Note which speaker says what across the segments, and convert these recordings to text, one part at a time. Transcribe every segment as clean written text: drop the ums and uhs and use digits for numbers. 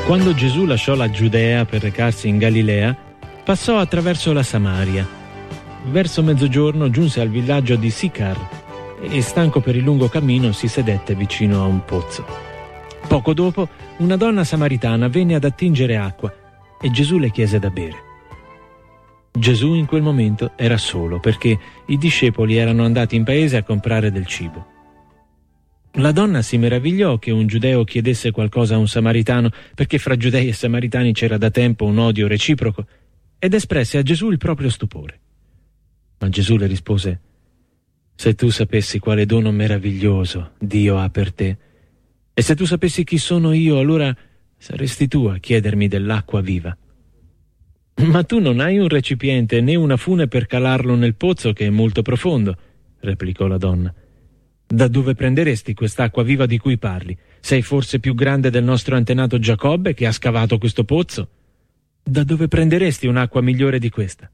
Speaker 1: Quando Gesù lasciò la Giudea per recarsi in Galilea, passò attraverso la Samaria. Verso mezzogiorno giunse al villaggio di Sicar e, stanco per il lungo cammino, si sedette vicino a un pozzo. Poco dopo, una donna samaritana venne ad attingere acqua e Gesù le chiese da bere. Gesù in quel momento era solo perché i discepoli erano andati in paese a comprare del cibo. La donna si meravigliò che un giudeo chiedesse qualcosa a un samaritano, perché fra giudei e samaritani c'era da tempo un odio reciproco, ed espresse a Gesù il proprio stupore. Ma Gesù le rispose: «Se tu sapessi quale dono meraviglioso Dio ha per te, e se tu sapessi chi sono io, allora saresti tu a chiedermi dell'acqua viva. Ma tu non hai un recipiente né una fune per calarlo nel pozzo, che è molto profondo», replicò la donna. «Da dove prenderesti quest'acqua viva di cui parli? Sei forse più grande del nostro antenato Giacobbe, che ha scavato questo pozzo? Da dove prenderesti un'acqua migliore di questa?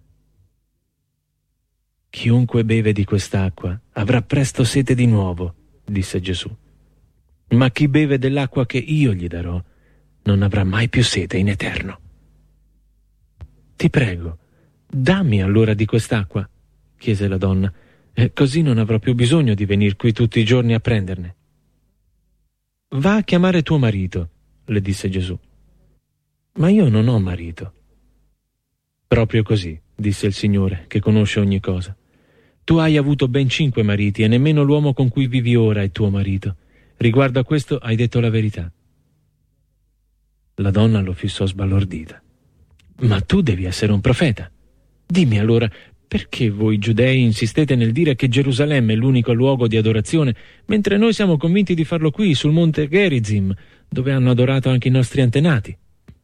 Speaker 1: Chiunque beve di quest'acqua avrà presto sete di nuovo», disse Gesù. «Ma chi beve dell'acqua che io gli darò non avrà mai più sete in eterno. Ti prego, dammi allora di quest'acqua», chiese la donna, «e così non avrò più bisogno di venir qui tutti i giorni a prenderne». «Va a chiamare tuo marito», le disse Gesù. «Ma io non ho marito». «Proprio così», disse il Signore, che conosce ogni cosa. «Tu hai avuto ben 5 mariti e nemmeno l'uomo con cui vivi ora è tuo marito. Riguardo a questo hai detto la verità». La donna lo fissò sbalordita. «Ma tu devi essere un profeta. Dimmi allora, perché voi giudei insistete nel dire che Gerusalemme è l'unico luogo di adorazione, mentre noi siamo convinti di farlo qui, sul monte Gerizim, dove hanno adorato anche i nostri antenati?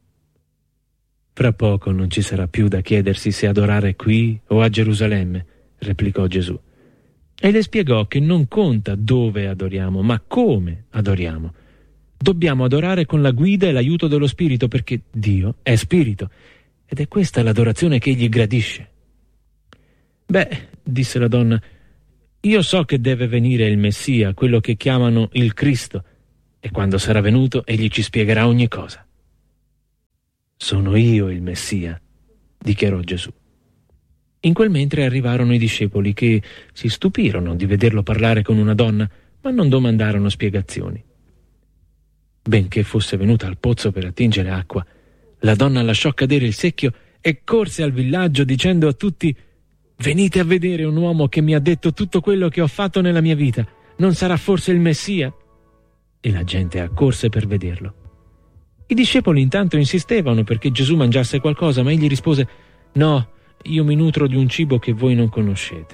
Speaker 1: Fra poco non ci sarà più da chiedersi se adorare qui o a Gerusalemme», replicò Gesù. E le spiegò che non conta dove adoriamo, ma come adoriamo. Dobbiamo adorare con la guida e l'aiuto dello Spirito, perché Dio è Spirito, ed è questa l'adorazione che Egli gradisce. «Beh», disse la donna, «io so che deve venire il Messia, quello che chiamano il Cristo, e quando sarà venuto Egli ci spiegherà ogni cosa». «Sono io il Messia», dichiarò Gesù. In quel mentre arrivarono i discepoli, che si stupirono di vederlo parlare con una donna, ma non domandarono spiegazioni. Benché fosse venuta al pozzo per attingere acqua, la donna lasciò cadere il secchio e corse al villaggio dicendo a tutti: «Venite a vedere un uomo che mi ha detto tutto quello che ho fatto nella mia vita. Non sarà forse il Messia?» E la gente accorse per vederlo. I discepoli intanto insistevano perché Gesù mangiasse qualcosa, ma egli rispose: «No, io mi nutro di un cibo che voi non conoscete».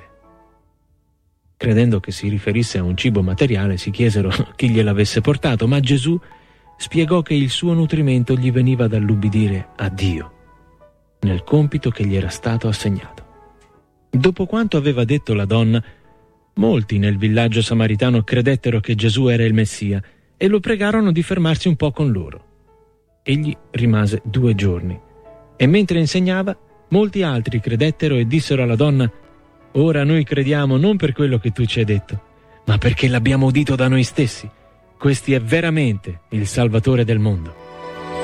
Speaker 1: Credendo che si riferisse a un cibo materiale, si chiesero chi gliel'avesse portato, ma Gesù spiegò che il suo nutrimento gli veniva dall'ubbidire a Dio, nel compito che gli era stato assegnato. Dopo quanto aveva detto la donna, molti nel villaggio samaritano credettero che Gesù era il Messia e lo pregarono di fermarsi un po' con loro. Egli rimase 2 giorni e mentre insegnava, molti altri credettero e dissero alla donna: «Ora noi crediamo non per quello che tu ci hai detto, ma perché l'abbiamo udito da noi stessi. Questi è veramente il Salvatore del mondo».